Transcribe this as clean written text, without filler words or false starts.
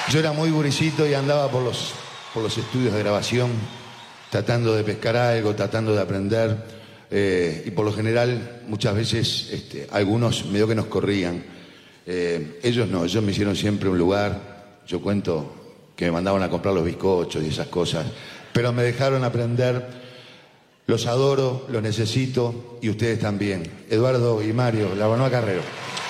Yo era muy gurisito y andaba por los estudios de grabación, tratando de pescar algo, tratando de aprender. Y por lo general, muchas veces, algunos medio que nos corrían. Ellos no, ellos me hicieron siempre un lugar. Yo cuento que me mandaban a comprar los bizcochos y esas cosas. Pero me dejaron aprender. Los adoro, los necesito y ustedes también. Eduardo y Mario, La Banoa Carrero.